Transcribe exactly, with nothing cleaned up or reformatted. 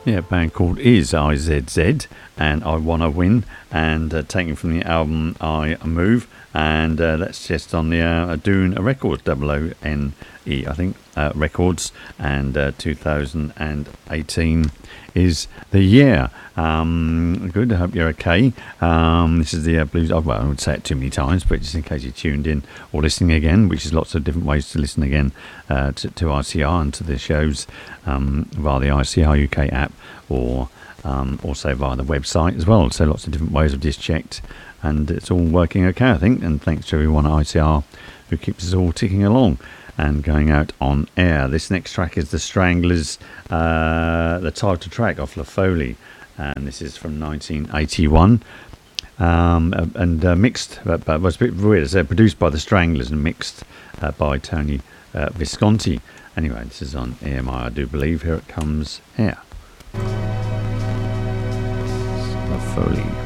Yeah, a band called Is I Z Z and I Wanna Win, and uh, taken from the album I Move, and uh, that's just on the uh, Dune Records, double O N E, I think, uh, Records, and uh, two thousand eighteen is the year. Um, good, I hope you're okay. Um, this is the uh, Blues, oh, well, I would say it too many times, but just in case you tuned in or listening again, which is lots of different ways to listen again uh, to, to I C R and to the shows um, via the I C R U K app, or um, also via the website as well. So lots of different ways. I've just checked, and it's all working okay, I think, and thanks to everyone at I C R who keeps us all ticking along and going out on air. This next track is The Stranglers, uh, the title track off La Folie, and this is from nineteen eighty-one, um, and uh, mixed, but, but was a bit weird, it's uh, produced by The Stranglers and mixed uh, by Tony uh, Visconti. Anyway, this is on E M I, I do believe. Here it comes here. La Folie.